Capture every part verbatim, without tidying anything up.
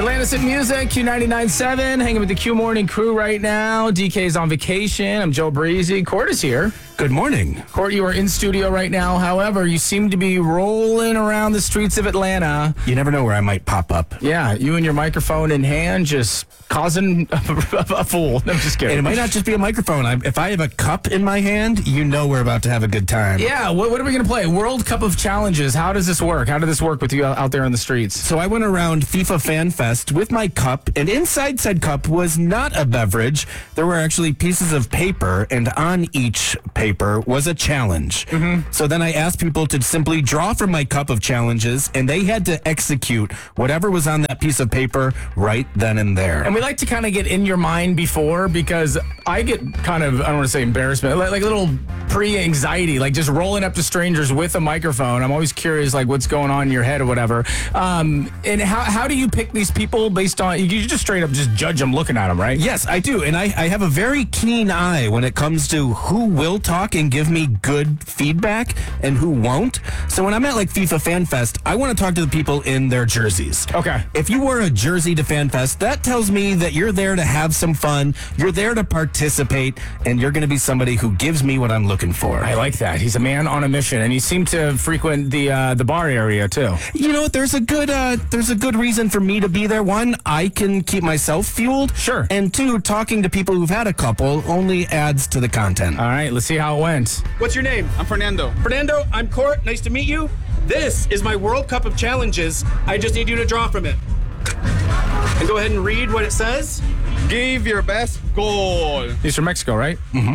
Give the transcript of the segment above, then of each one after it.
Atlantis in Music, Q ninety-nine point seven, hanging with the Q Morning crew right now. D K's on vacation. I'm Joe Breezy. Court is here. Good morning. Court, you are in studio right now. However, you seem to be rolling around the streets of Atlanta. You never know where I might pop up. Yeah, you and your microphone in hand just causing a, a fool. I'm just kidding. And it might not just be a microphone. I, if I have a cup in my hand, you know we're about to have a good time. Yeah, what, what are we going to play? World Cup of Challenges. How does this work? How did this work with you out out there on the streets? So I went around FIFA Fan Fest with my cup, and inside said cup was not a beverage. There were actually pieces of paper, and on each paper was a challenge. Mm-hmm. So then I asked people to simply draw from my cup of challenges, and they had to execute whatever was on that piece of paper right then and there. And we like to kind of get in your mind before, because I get kind of, I don't want to say embarrassment, like, like a little pre-anxiety, like just rolling up to strangers with a microphone. I'm always curious, like what's going on in your head or whatever. Um, and how, how do you pick these people based on, you just straight up just judge them looking at them, right? Yes, I do. And I, I have a very keen eye when it comes to who will talk and give me good feedback and who won't. So when I'm at like FIFA Fan Fest, I want to talk to the people in their jerseys. Okay. If you wore a jersey to Fan Fest, that tells me that you're there to have some fun, you're there to participate, and you're going to be somebody who gives me what I'm looking for. I like that. He's a man on a mission, and you seem to frequent the uh, the bar area too. You know, there's a good uh, there's a good reason for me to be there. One, I can keep myself fueled. Sure. And two, talking to people who've had a couple only adds to the content. All right, let's see how it went. What's your name? I'm Fernando. Fernando, I'm Court. Nice to meet you. This is my World Cup of Challenges. I just need you to draw from it. And go ahead and read what it says. Give your best goal. He's from Mexico, right? Mm-hmm.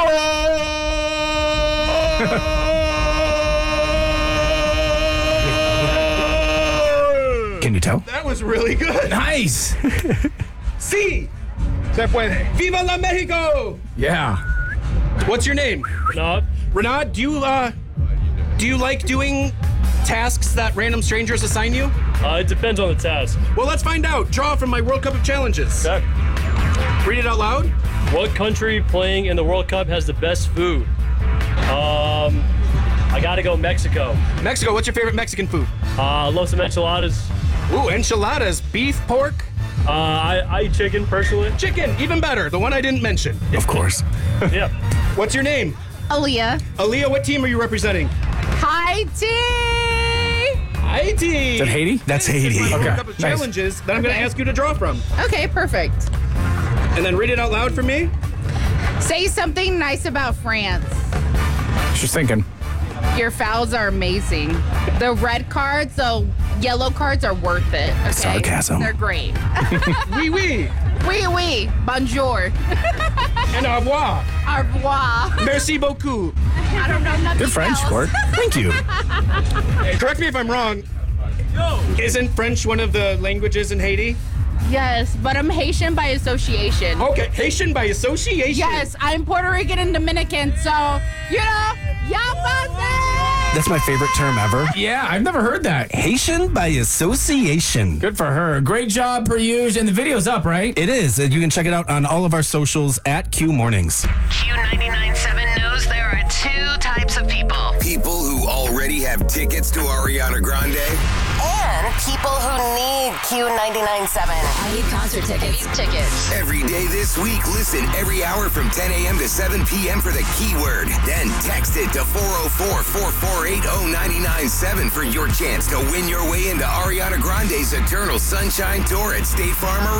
Can you tell? That was really good. Nice. Sí. Se puede. Viva la Mexico. Yeah. What's your name? Renaud. Renaud, do you, uh, do you like doing tasks that random strangers assign you? Uh, it depends on the task. Well, let's find out. Draw from my World Cup of Challenges. Okay. Read it out loud. What country playing in the World Cup has the best food? Um, I gotta go Mexico. Mexico, what's your favorite Mexican food? Uh, love some enchiladas. Ooh, enchiladas. Beef, pork, Uh, I, I eat chicken personally. chicken. Even better. The one I didn't mention. Of course. Yeah. What's your name? Aaliyah. Aaliyah, what team are you representing? Hi, T. Haiti. Is that Haiti? That's Haiti. World Okay, Cup of nice. Challenges that I'm going to ask you to draw from. Okay, perfect. And then read it out loud for me. Say something nice about France. She's thinking. Your fouls are amazing. The red cards, the yellow cards are worth it. Okay? Sarcasm. They're great. Oui, oui. Oui, oui. Bonjour. And au revoir. Au revoir. Merci beaucoup. I don't know nothing Good French, else. Court. Thank you. Correct me if I'm wrong. Isn't French one of the languages in Haiti? Yes, but I'm Haitian by association. Okay, Haitian by association. Yes, I'm Puerto Rican and Dominican, so, you know, y'all passe. That's my favorite term ever. Yeah, I've never heard that. Haitian by association. Good for her. Great job, per usual. And the video's up, right? It is. And you can check it out on all of our socials at Q Mornings. Q ninety-nine point seven knows there are two types of people. People who already have tickets to Ariana Grande. And people who need Q ninety-nine point seven. I need concert tickets. I need tickets. Every day this week, listen every hour from ten a.m. to seven p.m. for the keyword. Then text it to four oh four, four four eight, oh nine nine seven for your chance to win your way into Ariana Grande's Eternal Sunshine Tour at State Farm Arena.